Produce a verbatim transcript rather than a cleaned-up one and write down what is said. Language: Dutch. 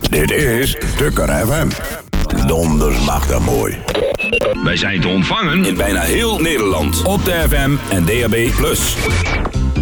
Dit is Tukker F M. Donders mag dat mooi. Wij zijn te ontvangen in bijna heel Nederland. Op de F M en D A B plus.